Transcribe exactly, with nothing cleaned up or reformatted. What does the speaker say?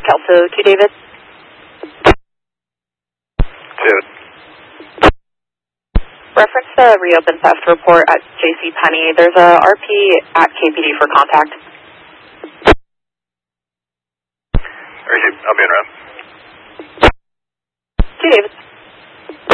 Kelso, Q David. David. Reference the reopen theft report at JCPenney. There's a R P at K P D for contact. All right, I'll be in around. Q David.